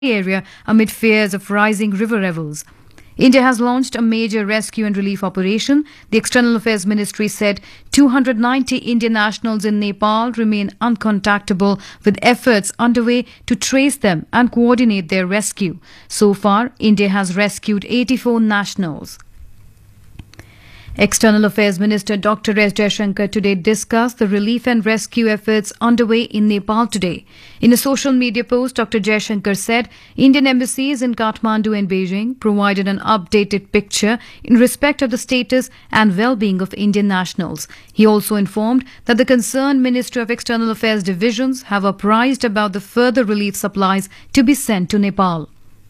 area amid fears of rising river levels. India has launched a major rescue and relief operation. The External Affairs Ministry said 290 Indian nationals in Nepal remain uncontactable, with efforts underway to trace them and coordinate their rescue. So far, India has rescued 84 nationals. External Affairs Minister Dr. S. Jaishankar today discussed the relief and rescue efforts underway in Nepal today. In a social media post, Dr. Jaishankar said Indian embassies in Kathmandu and Beijing provided an updated picture in respect of the status and well-being of Indian nationals. He also informed that the concerned Ministry of External Affairs divisions have apprised about the further relief supplies to be sent to Nepal.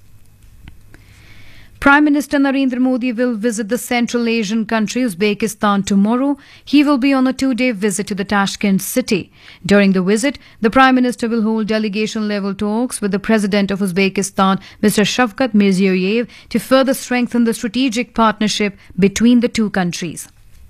Prime Minister Narendra Modi will visit the Central Asian country Uzbekistan tomorrow. He will be on a two-day visit to the Tashkent city. During the visit, the Prime Minister will hold delegation-level talks with the President of Uzbekistan, Mr. Shavkat Mirziyoyev, to further strengthen the strategic partnership between the two countries.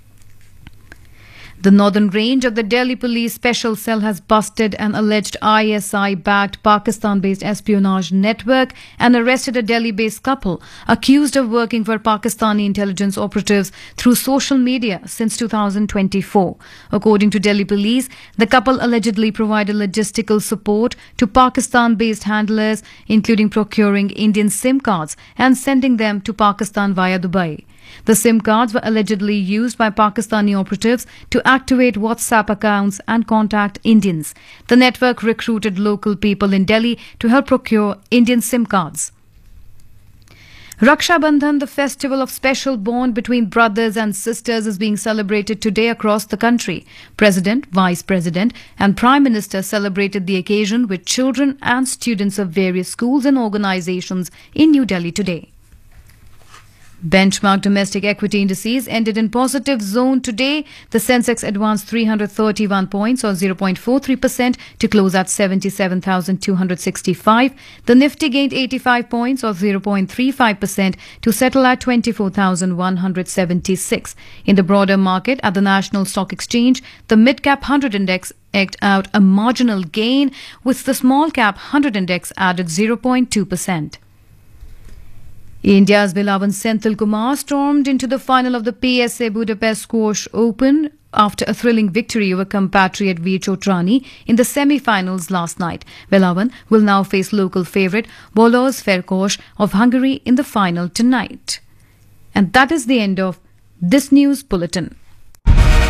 The northern range of the Delhi Police Special Cell has busted an alleged ISI-backed Pakistan-based espionage network and arrested a Delhi-based couple accused of working for Pakistani intelligence operatives through social media since 2024. According to Delhi Police, the couple allegedly provided logistical support to Pakistan-based handlers, including procuring Indian SIM cards and sending them to Pakistan via Dubai. The SIM cards were allegedly used by Pakistani operatives to activate WhatsApp accounts and contact Indians. The network recruited local people in Delhi to help procure Indian SIM cards. Raksha Bandhan, the festival of special bond between brothers and sisters, is being celebrated today across the country. President, Vice President and Prime Minister celebrated the occasion with children and students of various schools and organizations in New Delhi today. Benchmark domestic equity indices ended in positive zone today. The Sensex advanced 331 points or 0.43% to close at 77,265. The Nifty gained 85 points or 0.35% to settle at 24,176. In the broader market at the National Stock Exchange, the Mid-Cap 100 Index eked out a marginal gain, with the Small Cap 100 Index added 0.2%. India's Bilawan Senthil Kumar stormed into the final of the PSA Budapest Squash Open after a thrilling victory over compatriot Veer Chotrani in the semi-finals last night. Bilawan will now face local favourite Bolos Ferkos of Hungary in the final tonight. And that is the end of this news bulletin.